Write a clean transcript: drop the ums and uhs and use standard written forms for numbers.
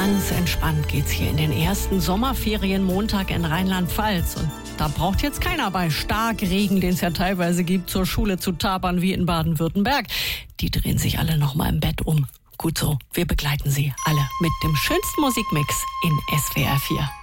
Ganz entspannt geht's hier in den ersten Sommerferienmontag in Rheinland-Pfalz. Und da braucht jetzt keiner bei Starkregen, den es ja teilweise gibt, zur Schule zu tapern wie in Baden-Württemberg. Die drehen sich alle noch mal im Bett um. Gut so, wir begleiten Sie alle mit dem schönsten Musikmix in SWR 4.